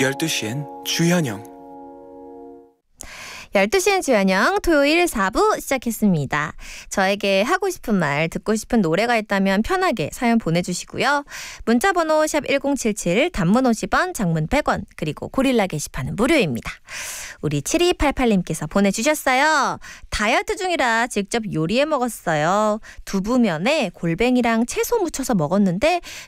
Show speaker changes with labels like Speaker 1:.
Speaker 1: 12시엔 주현영.
Speaker 2: 12시엔 주현영 토요일 4부 시작했습니다. 저에게 하고 싶은 말, 듣고 싶은 노래가 있다면 편하게 사연 보내주시고요. 문자번호 샵 1077, 단문 50원, 장문 100원, 그리고 고릴라 게시판은 무료입니다. 우리 7288님께서 보내주셨어요. 다이어트 중이라 직접 요리해 먹었어요. 두부면에 골뱅이랑 채소 묻혀서 먹었는데